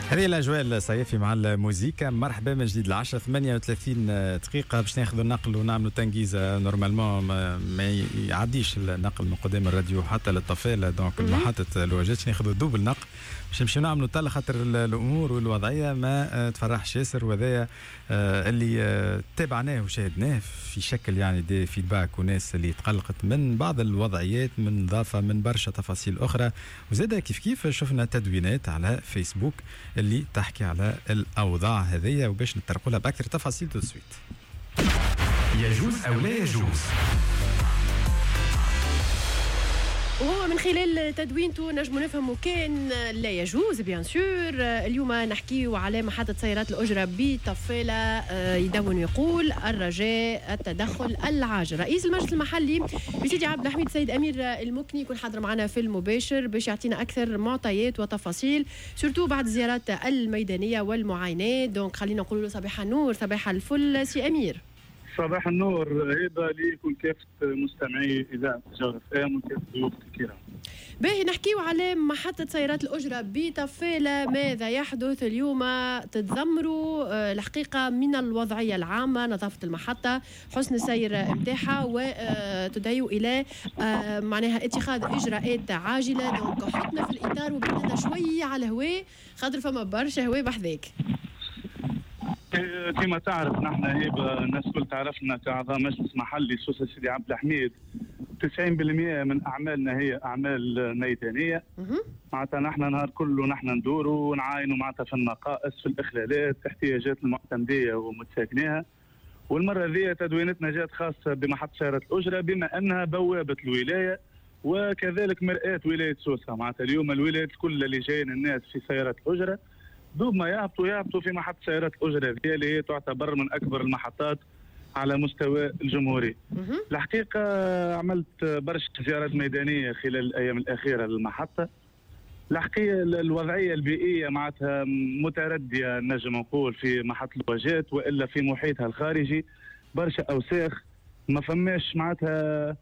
هذه الاجواء الصيفي مع الموسيقى. مرحبا من جديد. 10:38 دقيقه باش ناخذ النقل ونعملوا تنجيزه. نورمالمون ما يعديش النقل من قدام الراديو حتى للطفاله، دونك محطه الواجات ناخذوا دوبل نقل باش نمشيو نعملوا طل، خاطر الامور والوضعيه ما تفرحش ياسر. وهذايا اللي تابعناه وشاهدناه في شكل يعني دي فيدباك وناس اللي تقلقت من بعض الوضعيات، من اضافه من برشا تفاصيل اخرى. وزاد كيف شفنا تدوينات على فيسبوك اللي تحكي على الاوضاع هذيا، وباش نتطرقوا لها باكثر تفاصيل تو سويت. يجوز او لا يجوز، وهو من خلال تدوينته نجم نفهموا كان لا يجوز بيان سور. اليوم نحكيو على محطة سيارات الأجرة بطفالة. يدون يقول الرجاء التدخل العاجل. رئيس المجلس المحلي بسيدي عبد الحميد سيد أمير المكني يكون حاضر معنا في المباشر باش يعطينا أكثر معطيات وتفاصيل، سورتو بعد الزيارات الميدانية والمعاينات. دونك خلينا نقول له صباح النور، صباح الفل سي أمير. صباح النور هيبه ليكم كافة مستمعي إذاعة جوهر FM وكافة ضيوفك الكرام. باهي نحكيو على محطة سيارات الأجرة بطفالة. ماذا يحدث اليوم؟ تتذمروا الحقيقة من الوضعية العامة، نظافة المحطة، حسن السير متاعها، وتدعيوا إلى معناها اتخاذ إجراءات عاجلة. دونك حطنا في الإطار وبدنا شوية على الهواء، خاطر فما برشا هواء بحذاك. كما تعرف نحن هيبة الناس كل تعرفنا كأعضاء مجلس محلي سوسة سيدي عبد الحميد 90% من أعمالنا هي أعمال ميدانية. معناتها نحن نهار كله نحن ندوروا ونعاينوا معناتها في النقائص، في الإخلالات، احتياجات المعتمدية ومتساكنيها. والمرة ذي تدوينتنا جات خاصة بمحطة سيارات الأجرة بما أنها بوابة الولاية وكذلك مرآة ولاية سوسة. معناتها اليوم الولايات كل اللي جايين الناس في سيارات الأجرة دوب ما يهبطوا في محطة سيارات الأجرة ذي اللي هي تعتبر من أكبر المحطات على مستوى الجمهوري. الحقيقة عملت برشا زيارات ميدانية خلال الأيام الأخيرة للمحطة. الحقيقة الوضعية البيئية معناتها متردية نجم نقول في محطة الواجات وإلا في محيطها الخارجي، برشا أوساخ، ما فماش معناتها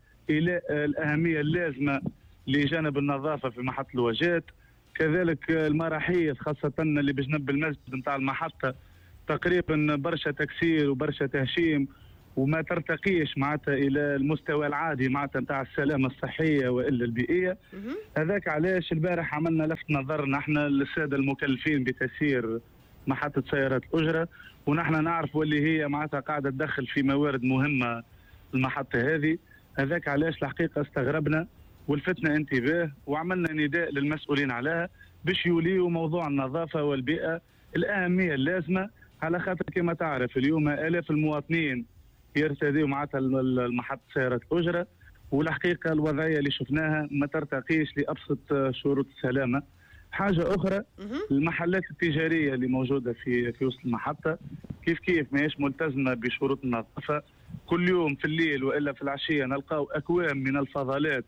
الأهمية اللازمة لجانب النظافة في محطة الواجات. كذلك المراحيض خاصة اللي بجنب المسجد نتاع المحطة تقريبا برشا تكسير وبرشا تهشيم وما ترتقيش معناتها إلى المستوى العادي معناتها نتاع السلامة الصحية وإلا البيئية. هذاك علاش البارح عملنا لفت نظر نحن للسادة المكلفين بتسيير محطة سيارات الأجرة، ونحن نعرف واللي هي معناتها قاعدة تدخل في موارد مهمة المحطة هذه. هذاك علاش الحقيقة استغربنا ولفتنا انتباه وعملنا نداء للمسؤولين عليها باش يوليوا موضوع النظافة والبيئة الأهمية اللازمة، على خاطر كما تعرف اليوم آلاف المواطنين يرتديوا معناتها المحطة سيارات الأجرة، والحقيقة الوضعية اللي شفناها ما ترتقيش لأبسط شروط السلامة. حاجة أخرى المحلات التجارية اللي موجودة في وسط المحطة كيف ماهيش ملتزمة بشروط النظافة. كل يوم في الليل وإلا في العشية نلقاو أكوام من الفضلات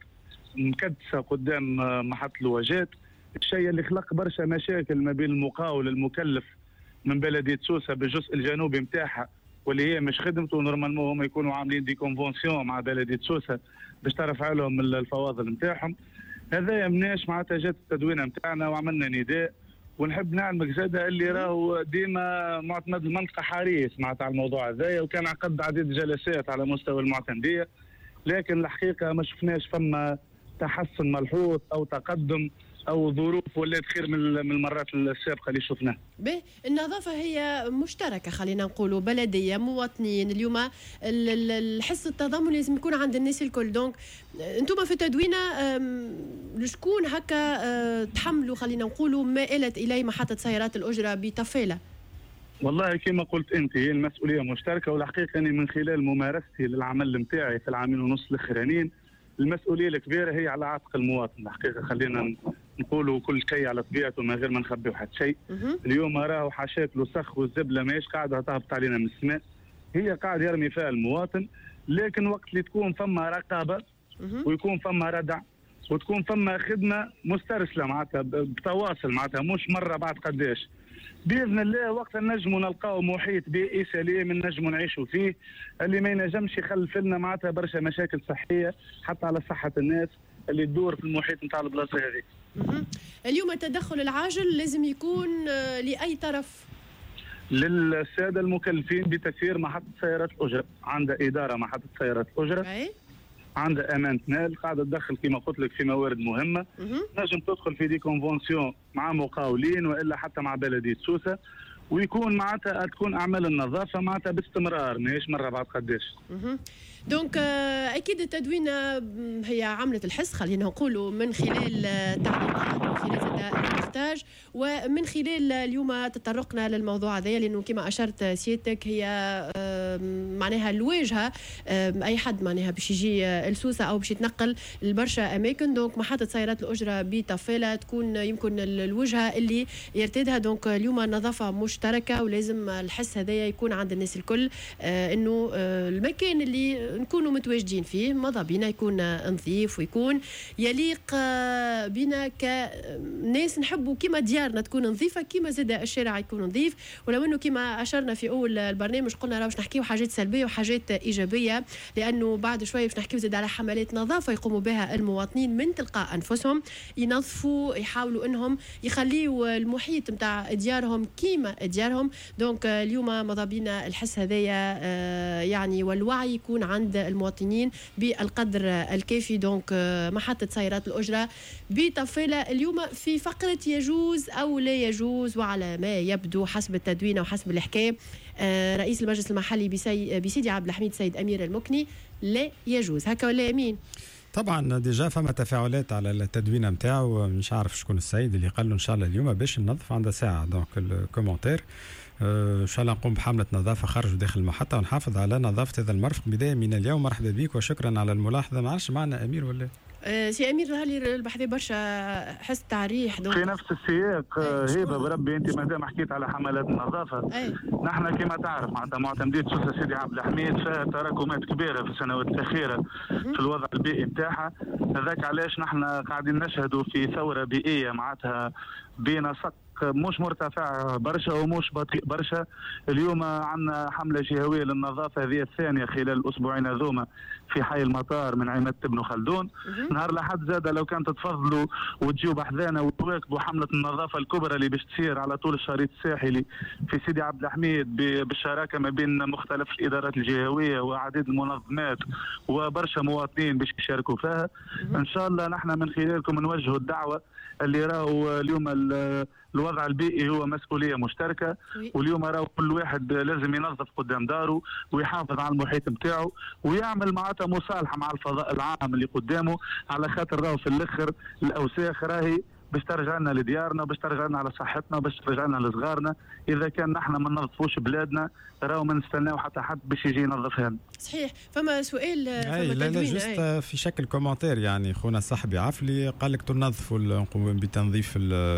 مكدسة قدام محطة الواجات، الشيء اللي خلق برشا مشاكل ما بين المقاول المكلف من بلدية سوسة بالجزء الجنوبي متاعها واللي هي مش خدمته نورمالمون، هم يكونوا عاملين دي كونفونسيون مع بلدية سوسة باش ترفع لهم الفواضل متاعهم. هذا يمناش معناتها جات التدوينة متاعنا وعملنا نداء، ونحب نعلمك زادة اللي راهو ديما معتمد المنطقة حريص معناتها على الموضوع هذايا، وكان عقد عديد جلسات على مستوى المعتمدية، لكن الحقيقة ما شفناش فما تحسن ملحوظ او تقدم او ظروف ولات خير من المرات السابقه اللي شفناها. به النظافه هي مشتركه، خلينا نقولوا بلديه مواطنين. اليوم الحس التضامن لازم يكون عند الناس الكل. دونك انتم في تدوينه لشكون هكا تحملوا خلينا نقولوا ما آلت اليه محطه سيارات الاجره بطفاله؟ والله كما قلت انت هي المسؤوليه مشتركه، والحقيقه اني من خلال ممارستي للعمل نتاعي في العامين ونص الاخرانيين المسؤوليه الكبيره هي على عاتق المواطن. الحقيقه خلينا نقولوا كل شيء على طبيعته من غير ما نخبيو حتى شيء. اليوم راهو حاشاك الوسخ والزبله ماهيش قاعده تهبط علينا من السماء، هي قاعد يرمي فيها المواطن. لكن وقت اللي تكون فما رقابه ويكون فما ردع وتكون فما خدمه مسترسله معناتها بتواصل معناتها مش مره بعد قداش، باذن الله وقت نجموا نلقاو محيط بيئي سليم نجموا نعيشوا فيه، اللي ما ينجمش يخلف لنا معناتها برشا مشاكل صحيه حتى على صحه الناس اللي تدور في المحيط نتاع البلاصه هذه. اليوم التدخل العاجل لازم يكون لأي طرف؟ للسادة المكلفين بتسيير محطة سيارات الأجرة، عندها إدارة محطة سيارات الأجرة، عندها أمانة مال قاعدة تدخل كما قلت لك في موارد مهمة، نجم تدخل في دي كونفونسيون مع مقاولين وإلا حتى مع بلدية سوسة، ويكون معناتها تكون أعمال النظافة معناتها باستمرار ماهيش مرة بعد قداش. دونك اكيد التدوين هي عملة الحس خلينا نقولوا من خلال تعليقات، من خلال المحتاج، ومن خلال اليوم تطرقنا للموضوع هذا لانه كما اشرت سيادتك هي معناها الواجهه اي حد معناها باش يجي لسوسه او باش يتنقل لبرشا اماكن. دونك محطه سيارات الاجره بطفيله تكون يمكن الوجهه اللي يرتادها. دونك اليوم النظافه مشتركه ولازم الحس هذايا يكون عند الناس الكل، انه المكان اللي نكونوا متواجدين فيه ماذا بينا يكون نظيف ويكون يليق بنا كناس نحبوا كما ديارنا تكون نظيفه، كما زاد الشارع يكون نظيف. ولو انه كما اشرنا في اول البرنامج قلنا راه باش نحكيو حاجات سلبيه وحاجات ايجابيه، لانه بعد شويه باش نحكيو زاد على حملات نظافه يقوموا بها المواطنين من تلقاء انفسهم، ينظفوا يحاولوا انهم يخليوا المحيط نتاع ديارهم كيما ديارهم. دونك اليوم ماذا بينا الحس هذايا يعني والوعي يكون عند المواطنين بالقدر الكافي. دونك محطة سيارات الأجرة بطفيلة اليوم في فقرة يجوز أو لا يجوز، وعلى ما يبدو حسب التدوين وحسب الحكاية رئيس المجلس المحلي بسيدي عبد الحميد سيد أمير المكني لا يجوز. هكا ولا يمين؟ طبعا ديجا فما تفاعلات على التدوين نتاعو، مش عارف شكون السيد اللي قال له ان شاء الله اليوم باش ننظف عندها ساعه. دونك الكومنتير ان شاء الله نقوم بحمله نظافه خارج وداخل المحطه ونحافظ على نظافه هذا المرفق بدايه من اليوم. مرحبا بك وشكرا على الملاحظه. ما عادش معنا امير ولا سي امير هالي البحث برشا حس تعريح في نفس السياق. هبه بربي انت ما دام حكيت على حملات النظافه، نحن كما تعرف معناتها معتمديه سوسه سيدي عبد الحميد فيها تراكمات كبيره في السنوات الاخيره في الوضع البيئي نتاعها. هذاك علاش نحن قاعدين نشهدوا في ثوره بيئيه معناتها بين سق مش مرتفع برشا ومش بطيء برشا. اليوم عندنا حملة جهوية للنظافة هذه الثانية خلال الأسبوعين هذوما في حي المطار من عمادة ابن خلدون. نهار لحد زاد لو كانت تفضلوا وتجيوا بحذانا وتواكبوا حملة النظافة الكبرى اللي باش تصير على طول الشريط الساحلي في سيدي عبد الحميد بالشراكة ما بين مختلف الإدارات الجهوية وعديد المنظمات وبرشا مواطنين باش يشاركوا فيها. إن شاء الله نحن من خلالكم نوجهوا الدعوة اللي راهو اليوم الوضع البيئي هو مسؤولية مشتركة، واليوم راهو كل واحد لازم ينظف قدام داره ويحافظ على المحيط بتاعه ويعمل معناتها مصالحة مع الفضاء العام اللي قدامه، على خاطر راهو في الآخر الأوساخ راهي باش ترجع لنا لديارنا، باش ترجع لنا على صحتنا، باش ترجع لنا لصغارنا. اذا كان نحن ما ننظفوش بلادنا راهو ما نستناو حتى حد باش يجي ينظفها لنا. صحيح. فما سؤال لا جوست في شكل كومنتير يعني خونا صاحبي عفلي قال لك تنظفوا نقوم بتنظيف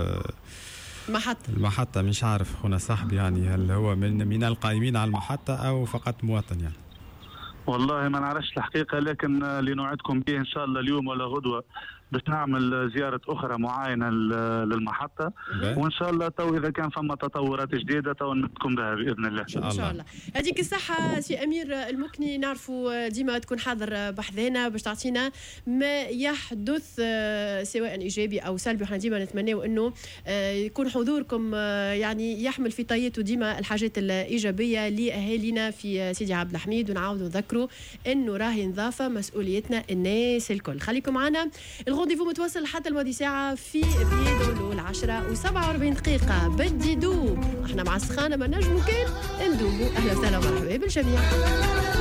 المحطة. مش عارف خونا صاحبي يعني هل هو من القائمين على المحطة او فقط مواطن يعني؟ والله ما نعرفش الحقيقة، لكن اللي نوعدكم به إن شاء الله اليوم ولا غدوة باش نعمل زيارة أخرى معاينة للمحطة، وإن شاء الله تو إذا كان فما تطورات جديدة تو نمدكم بها بإذن الله. إن شاء الله. هذيك الصحة سي أمير المكني، نعرفوا ديما تكون حاضر بحذانا باش تعطينا ما يحدث سواء إيجابي أو سلبي. وحنا ديما نتمناو إنه يكون حضوركم يعني يحمل في طياته ديما الحاجات الإيجابية لأهالينا في سيدي عبد الحميد، ونعاودوا نذكروا إنه راهي نظافة مسؤوليتنا الناس الكل. خليكم معنا، الرونديفو متواصل حتى الماضي ساعة في بيدولو 10:47 دقيقة. بدي دوب احنا مع السخانة ما نجمو كان ندوبوا. أهلا وسهلا ومرحبا بالجميع.